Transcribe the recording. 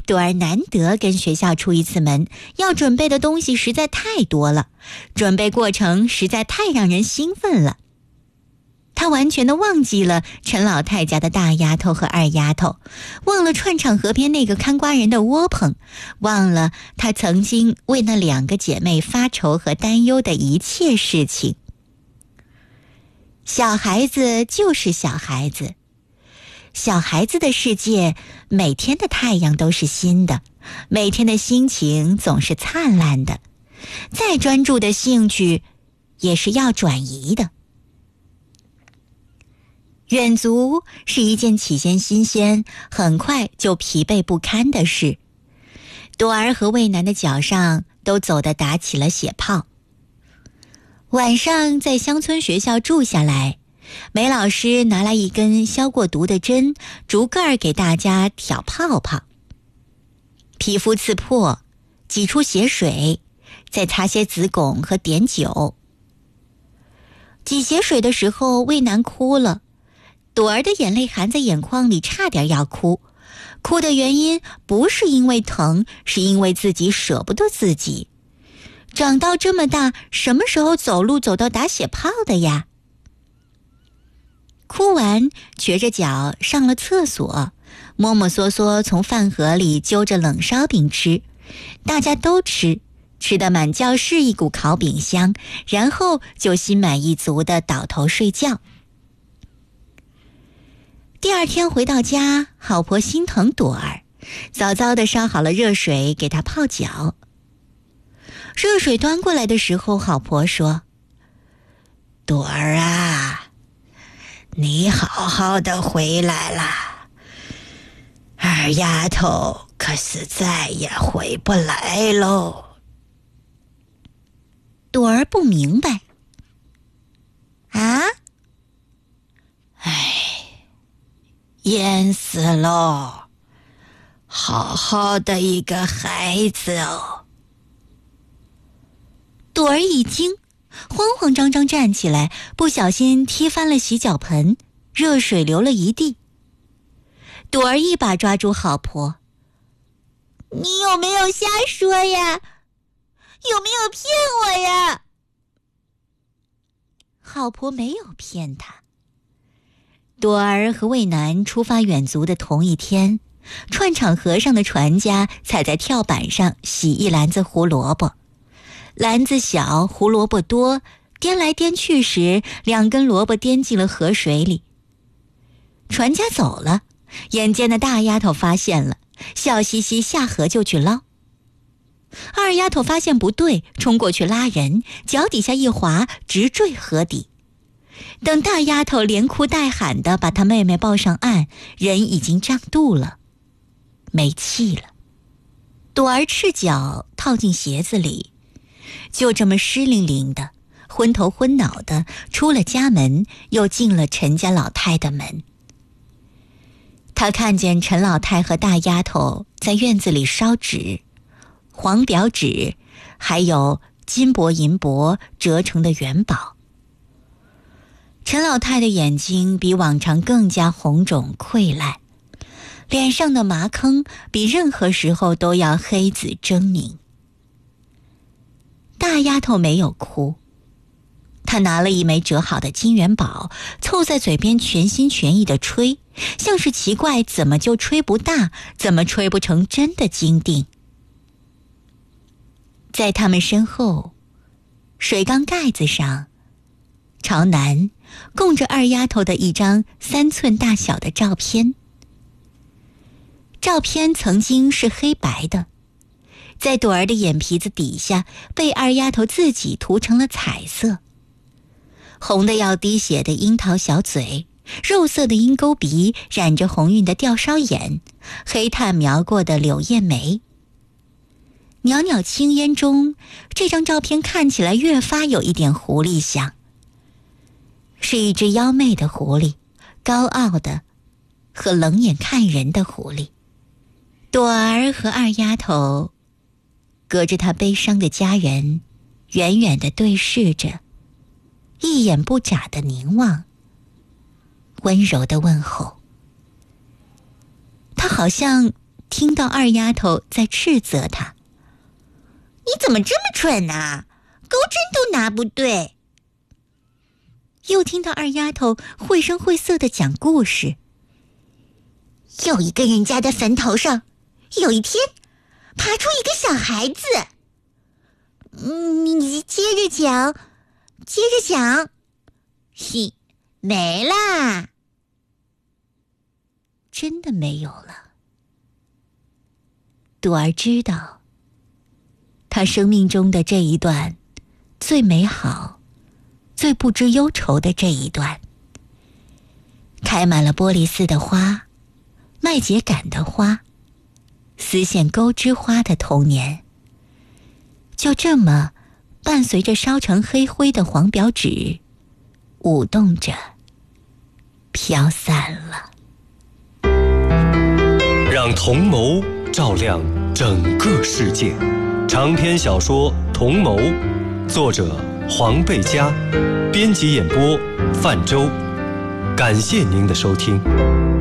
朵儿难得跟学校出一次门，要准备的东西实在太多了，准备过程实在太让人兴奋了。他完全的忘记了陈老太家的大丫头和二丫头，忘了串场河边那个看瓜人的窝棚，忘了他曾经为那2个姐妹发愁和担忧的一切事情。小孩子就是小孩子，小孩子的世界，每天的太阳都是新的，每天的心情总是灿烂的，再专注的兴趣也是要转移的。远足是一件起先新鲜，很快就疲惫不堪的事。朵儿和魏楠的脚上都走得打起了血泡。晚上在乡村学校住下来，梅老师拿来一根消过毒的针，逐个给大家挑泡泡。皮肤刺破，挤出血水，再擦些子汞和碘酒。挤血水的时候，魏楠哭了。朵儿的眼泪含在眼眶里，差点要哭。哭的原因不是因为疼，是因为自己舍不得自己。长到这么大，什么时候走路走到打血泡的呀？哭完，瘸着脚上了厕所，摸摸索索从饭盒里揪着冷烧饼吃。大家都吃，吃得满教室一股烤饼香，然后就心满意足地倒头睡觉。第二天回到家，好婆心疼朵儿，早早地烧好了热水给她泡脚。热水端过来的时候，好婆说：“朵儿啊，你好好的回来了，二丫头可是再也回不来喽。”朵儿不明白。啊？淹死喽！好好的一个孩子哦。朵儿一惊，慌慌张张站起来，不小心踢翻了洗脚盆，热水流了一地。朵儿一把抓住好婆：“你有没有瞎说呀？有没有骗我呀？”好婆没有骗她。朵儿和魏楠出发远足的同一天，串场河上的船家踩在跳板上洗一篮子胡萝卜。篮子小，胡萝卜多，颠来颠去时，2根萝卜颠进了河水里。船家走了，眼尖的大丫头发现了，笑嘻嘻下河就去捞。二丫头发现不对，冲过去拉人，脚底下一滑，直坠河底。等大丫头连哭带喊的把她妹妹抱上岸，人已经胀肚了，没气了。朵儿赤脚套进鞋子里，就这么湿淋淋的，昏头昏脑的出了家门，又进了陈家老太的门。她看见陈老太和大丫头在院子里烧纸，黄表纸，还有金箔银箔折成的元宝。陈老太的眼睛比往常更加红肿溃烂，脸上的麻坑比任何时候都要黑紫狰狞。大丫头没有哭，她拿了一枚折好的金元宝，凑在嘴边全心全意地吹，像是奇怪怎么就吹不大，怎么吹不成真的金锭。在他们身后，水缸盖子上朝南供着二丫头的一张3寸大小的照片。照片曾经是黑白的，在朵儿的眼皮子底下被二丫头自己涂成了彩色。红的要滴血的樱桃小嘴，肉色的鹰钩鼻，染着红晕的吊梢眼，黑炭描过的柳叶眉。袅袅青烟中，这张照片看起来越发有一点狐狸相。是一只妖媚的狐狸，高傲的和冷眼看人的狐狸。朵儿和二丫头隔着她悲伤的家人，远远地对视着，一眼不眨的凝望，温柔的问候。她好像听到二丫头在斥责她：“ 你怎么这么蠢啊？钩针都拿不对。” 又听到二丫头绘声绘色地讲故事：“ 有一个人家的坟头上，有一天爬出一个小孩子。你接着讲，接着讲。嘿，没啦。” 真的没有了。朵儿知道，她生命中的这一段最美好、最不知忧愁的这一段，开满了玻璃似的花、麦秸秆的花、丝线钩织花的童年，就这么伴随着烧成黑灰的黄表纸，舞动着飘散了。 让同谋照亮整个世界。长篇小说《同谋》，作者黄贝佳，编辑演播范舟。感谢您的收听。